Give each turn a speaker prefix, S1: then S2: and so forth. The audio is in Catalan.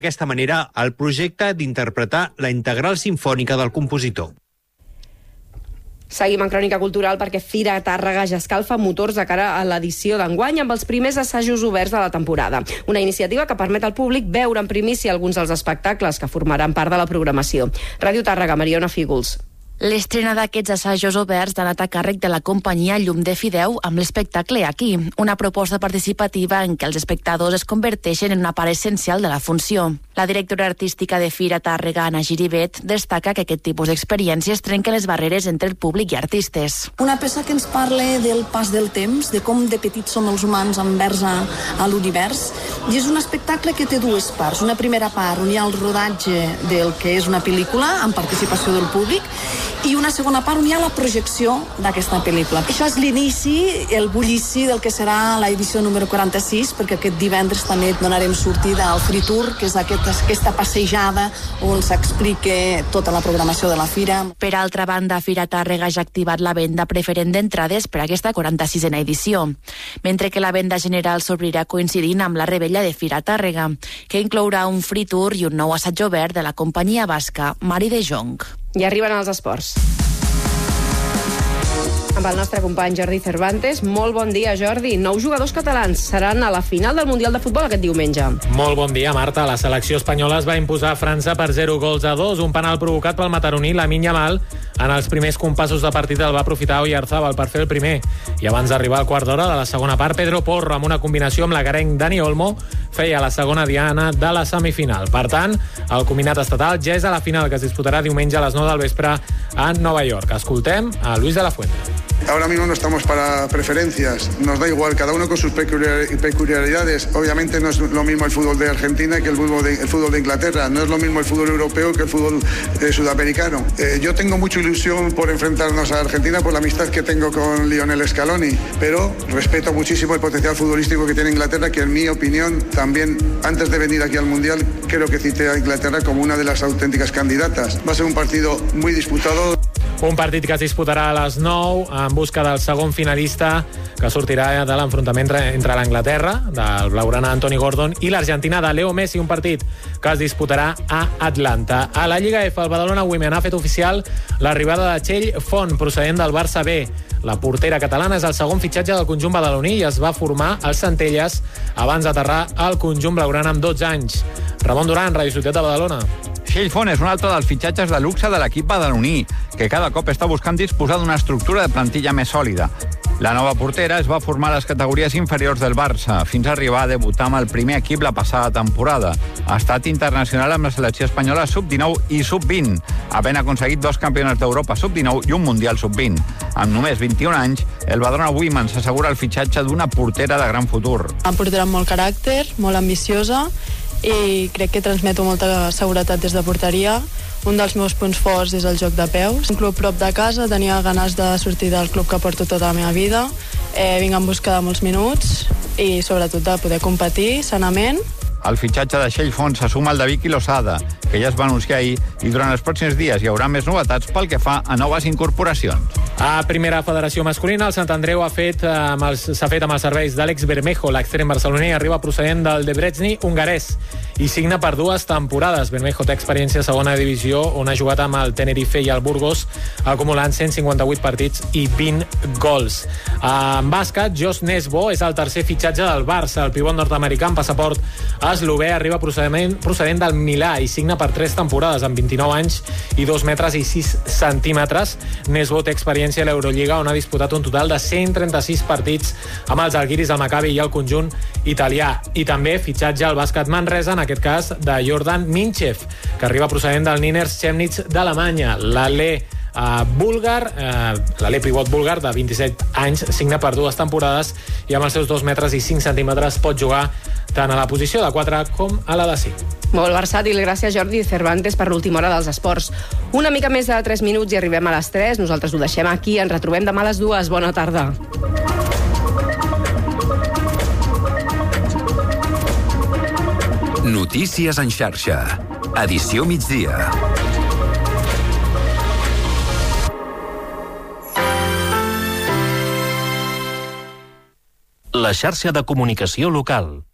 S1: D'aquesta manera, el projecte d'interpretar la integral simfònica del compositor.
S2: Seguim en Crònica Cultural perquè Fira Tàrrega ja escalfa motors de cara a l'edició d'enguany amb els primers assajos oberts de la temporada. Una iniciativa que permet al públic veure en primícia alguns dels espectacles que formaran part de la programació. Ràdio Tàrrega, Mariona Fígols.
S3: L'estrena d'aquests assajos oberts ha anat a càrrec de la companyia Llum de Fideu amb l'espectacle Aquí, una proposta participativa en què els espectadors es converteixen en una part essencial de la funció. La directora artística de Fira Tàrrega, Anna Giribet, destaca que aquest tipus d'experiències trenquen les barreres entre el públic i artistes.
S4: Una peça que ens parla del pas del temps, de com de petits som els humans envers a l'univers, i és un espectacle que té dues parts. Una primera part on hi ha el rodatge del que és una pel·lícula amb participació del públic, i una segona part on hi ha la projecció d'aquesta pel·lícula. Això és l'inici, el bullici del que serà l'edició número 46, perquè aquest divendres també donarem sortida al Free Tour, que és aquesta passejada on s'explica tota la programació de la fira.
S3: Per altra banda, Fira Tàrrega ja ha activat la venda preferent d'entrades per a aquesta 46a edició, mentre que la venda general s'obrirà coincidint amb la rebella de Fira Tàrrega, que inclourà un Free Tour i un nou assaig obert de la companyia basca Mari de Jong.
S2: I arriben els esports. Amb el nostre company Jordi Cervantes. Molt bon dia, Jordi. 9 jugadors catalans seran a la final del Mundial de Futbol aquest diumenge.
S5: Molt bon dia, Marta. La selecció espanyola es va imposar a França per 0-2. Un penal provocat pel mataroní Lamine Yamal. En els primers compassos de partit el va aprofitar Oyarzabal per fer el primer. I abans d'arribar al quart d'hora de la segona part, Pedro Porro, amb una combinació amb l'agarenc Dani Olmo, feia la segona diana de la semifinal. Per tant, el combinat estatal ja és a la final, que es disputarà diumenge a les 9 del vespre a Nova York. Escoltem a Luis de la Fuente.
S6: Ahora mismo no estamos para preferencias, nos da igual, cada uno con sus peculiaridades. Obviamente no es lo mismo el fútbol de Argentina que el fútbol de Inglaterra, no es lo mismo el fútbol europeo que el fútbol sudamericano. Yo tengo mucha ilusión por enfrentarnos a Argentina por la amistad que tengo con Lionel Scaloni, pero respeto muchísimo el potencial futbolístico que tiene Inglaterra, que en mi opinión también, antes de venir aquí al Mundial, creo que cité a Inglaterra como una de las auténticas candidatas. Va a ser un partido muy disputado.
S5: Un partit que es disputarà a les 9 en busca del segon finalista que sortirà de l'enfrontament entre l'Anglaterra, del blaugrana Anthony Gordon, i l'Argentina de Leo Messi, un partit que es disputarà a Atlanta. A la Lliga F, el Badalona Women ha fet oficial l'arribada de Txell Font, procedent del Barça B. La portera catalana és el segon fitxatge del conjunt badaloní i es va formar als Centelles abans d'aterrar al conjunt blaugrana amb 12 anys. Ramon Duran, Ràdio Ciutat de Badalona.
S7: Txell Font és un altre dels fitxatges de luxe de l'equip badaloní, que cada cop està buscant disposar d'una estructura de plantilla més sòlida. La nova portera es va formar a les categories inferiors del Barça, fins a arribar a debutar amb el primer equip la passada temporada. Ha estat internacional amb la selecció espanyola sub-19 i sub-20, havent aconseguit 2 campionats d'Europa sub-19 i un Mundial sub-20. Amb només 21 anys, el Badalona Women s'assegura el fitxatge d'una portera de gran futur.
S8: Una portera amb molt caràcter, molt ambiciosa, i crec que transmeto molta seguretat des de porteria. Un dels meus punts forts és el joc de peus. Un club prop de casa, tenia ganes de sortir del club que porto tota la meva vida. Vinc en busca de molts minuts i sobretot de poder competir sanament.
S7: El fitxatge de Txell Font se suma al de Vicky Losada, que ja es va anunciar ahir, i durant els pròxims dies hi haurà més novetats pel que fa a noves incorporacions.
S5: A primera federació masculina, el Sant Andreu s'ha fet amb els serveis d'Àlex Bermejo, l'extrem barceloní, arriba procedent del Debreceni hongarès i signa per 2 temporades. Bermejo té experiència a segona divisió, on ha jugat amb el Tenerife i el Burgos, acumulant 158 partits i 20 gols. En bàsquet, Josh Nesbo és el tercer fitxatge del Barça. El pivot nord-americà amb passaport eslové arriba procedent del Milà i signa per 3 temporades amb 29 anys i 2 metres i 6 centímetres. Nesbo té experiència a l'Eurolliga, on ha disputat un total de 136 partits amb els Žalgiris, el Maccabi i el conjunt italià. I també fitxatge al bàsquet Manresa, en aquest cas de Jordan Minchev, que arriba procedent del Niners Chemnitz d'Alemanya. L'alè pivot búlgar de 27 anys signa per 2 temporades i amb els seus 2 metres i 5 centímetres pot jugar tant a la posició de 4 com a la de 5.
S2: Molt versàtil, gràcies Jordi Cervantes per l'última hora dels esports. Una mica més de 3 minuts i arribem a les 3. Nosaltres ho deixem aquí, ens retrobem demà a les 2. Bona tarda.
S9: Notícies en xarxa. Edició migdia. La xarxa de comunicació local.